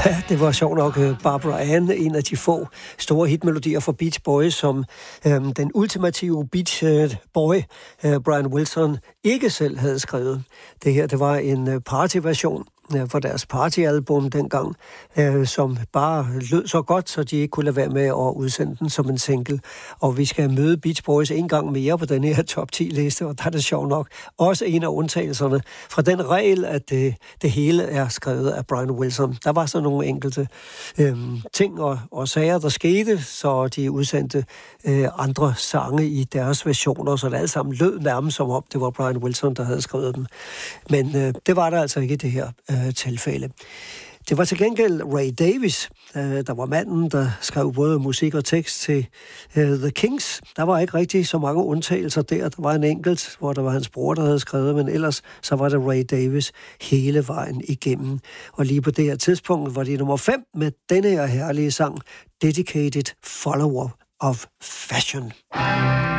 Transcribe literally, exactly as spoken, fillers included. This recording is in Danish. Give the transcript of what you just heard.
Det var sjovt nok Barbara Ann, en af de få store hitmelodier fra Beach Boys, som øhm, den ultimative Beach Boy, øh, Brian Wilson, ikke selv havde skrevet. Det her, det var en partyversion for deres partyalbum dengang, øh, som bare lød så godt, så de ikke kunne lade være med at udsende den som en single. Og vi skal møde Beach Boys en gang mere på den her top ti-liste, og der er det sjovt nok også en af undtagelserne fra den regel, at det, det hele er skrevet af Brian Wilson. Der var så nogle enkelte øh, ting og, og sager, der skete, så de udsendte øh, andre sange i deres versioner, så det alt sammen lød nærmest som om det var Brian Wilson, der havde skrevet dem. Men øh, det var der altså ikke i det her øh, tilfælde. Det var til gengæld Ray Davies, øh, der var manden, der skrev både musik og tekst til øh, The Kings. Der var ikke rigtig så mange undtagelser der. Der var en enkelt, hvor der var hans bror, der havde skrevet, men ellers så var det Ray Davies hele vejen igennem. Og lige på det her tidspunkt var det nummer fem med denne her herlige sang, Dedicated Follower of Fashion.